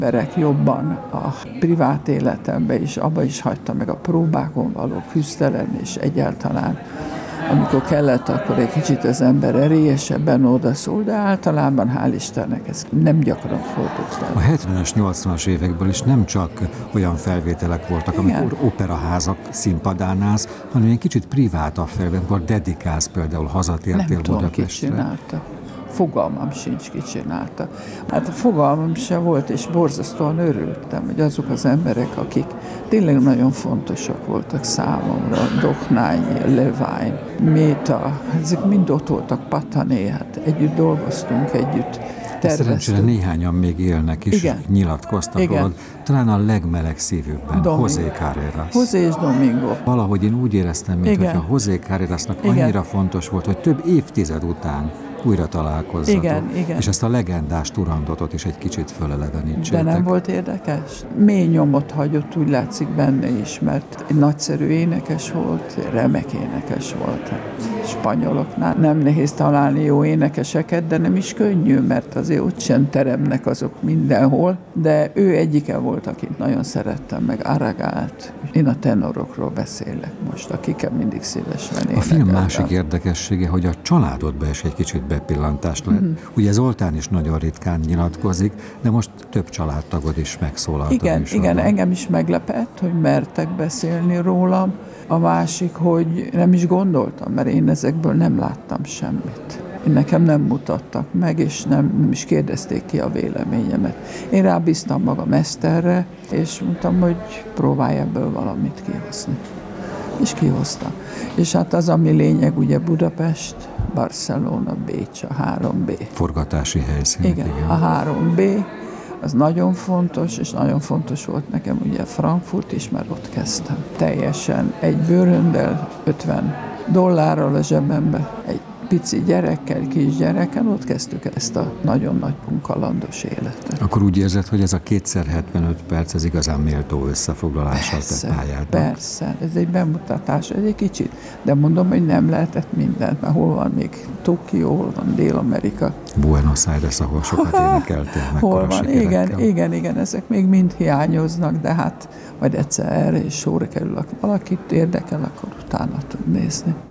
emberek jobban a privát életembe is, abba is hagyta meg a próbákon való küzdelem, és egyáltalán amikor kellett, akkor egy kicsit az ember erélyesebben odaszól, de általában hál' Istennek ez nem gyakran fordult el. A 70-es, 80-as évekből is nem csak olyan felvételek voltak, amikor operaházak színpadán állsz, hanem egy kicsit privátabb felvételek, amikor dedikálsz, például hazatértél Budapestre. Nem tudom, ki csinálta. Fogalmam sincs, ki csinálta. Hát a fogalmam se volt, és borzasztóan örültem, hogy azok az emberek, akik tényleg nagyon fontosak voltak számomra, Dohnányi, Levine, Méta, ezek mind ott voltak, Patané, hát együtt dolgoztunk, együtt terveztünk. Szerencsére néhányan még élnek is, igen, nyilatkoztak rólad. Talán a legmelegszívűbben, José Carreras. José és Domingo. Valahogy én úgy éreztem, mintha José Carrerasnak annyira fontos volt, hogy több évtized után újra találkozzatok. Igen. És ezt a legendás Turandotot is egy kicsit fölelevenítsétek. De nem volt érdekes? Mély nyomot hagyott, úgy látszik benne is, mert egy nagyszerű énekes volt, remek énekes volt. Spanyoloknál nem nehéz találni jó énekeseket, de nem is könnyű, mert azért ott sem teremnek azok mindenhol, de ő egyike volt, akit nagyon szerettem, meg Aragált. Én a tenorokról beszélek most, akikkel mindig szívesen énekeltem. A film másik érdekessége, hogy a családodba is egy kicsit bepillantást lehet. Ugye Zoltán is nagyon ritkán nyilatkozik, de most több családtagod is megszólalt. Igen, engem is meglepett, hogy mertek beszélni rólam. A másik, hogy nem is gondoltam, mert én ezekből nem láttam semmit. Nekem nem mutattak meg, és nem is kérdezték ki a véleményemet. Én rábíztam magam Eszterre, és mondtam, hogy próbálj ebből valamit kihozni. És kihoztam. És hát az, ami lényeg, ugye Budapest, Barcelona, Bécs, a 3B. Forgatási helyszín. Igen, a 3B, az nagyon fontos, és nagyon fontos volt nekem ugye Frankfurt is, mert ott kezdtem. Teljesen egy bőröndel, $50 a zsebembe, egy pici gyerekkel, kisgyerekkel, ott kezdtük ezt a nagyon nagy punkalandos életet. Akkor úgy érzed, hogy ez a 2x75 perc, ez igazán méltó összefoglalása a te pályádnak? Persze, ez egy bemutatás, egy kicsit, de mondom, hogy nem lehetett mindent, mert hol van még Tokió, hol van Dél-Amerika. Buenos Aires, ahol sokat énekeltél, hol van, igen, ezek még mind hiányoznak, de hát majd egyszer erre is sorra kerül, valakit érdekel, akkor utána tud nézni.